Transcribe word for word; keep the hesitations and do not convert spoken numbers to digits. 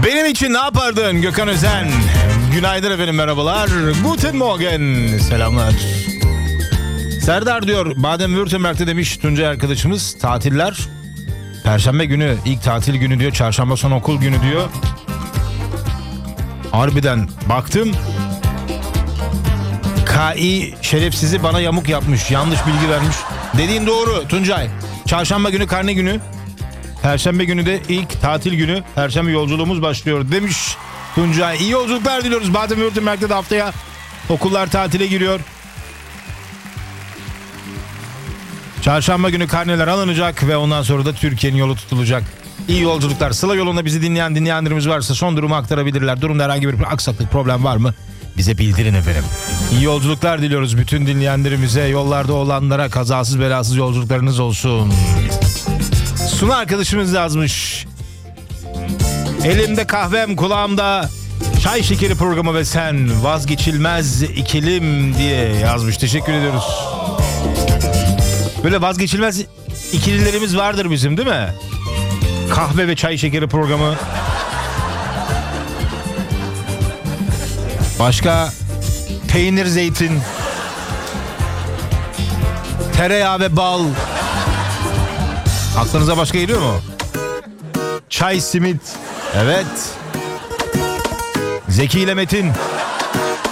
Benim için ne yapardın Gökhan Özen? Günaydın efendim, merhabalar. Guten Morgen, selamlar. Serdar diyor, Baden-Württemberg'te demiş Tuncay arkadaşımız, tatiller. Perşembe günü ilk tatil günü diyor, çarşamba son okul günü diyor. Harbiden baktım. K İ şerefsizi bana yamuk yapmış, yanlış bilgi vermiş. Dediğin doğru Tuncay. Çarşamba günü karne günü. Perşembe günü de ilk tatil günü. Perşembe yolculuğumuz başlıyor demiş Tuncay. İyi yolculuklar diliyoruz. Baden-Württemberg'de de haftaya okullar tatile giriyor. Çarşamba günü karneler alınacak ve ondan sonra da Türkiye'nin yolu tutulacak. İyi yolculuklar. Sıla yolunda bizi dinleyen dinleyenlerimiz varsa son durumu aktarabilirler. Durumda herhangi bir aksaklık, problem var mı? Bize bildirin efendim. İyi yolculuklar diliyoruz bütün dinleyenlerimize. Yollarda olanlara kazasız belasız yolculuklarınız olsun. Suna arkadaşımız yazmış. Elimde kahvem, kulağımda çay şekeri programı ve sen vazgeçilmez ikilim diye yazmış. Teşekkür ediyoruz. Böyle vazgeçilmez ikililerimiz vardır bizim, değil mi? Kahve ve çay şekeri programı. Başka peynir, zeytin, tereyağı ve bal. Aklınıza başka geliyor mu? Çay, simit. Evet. Zeki ile Metin.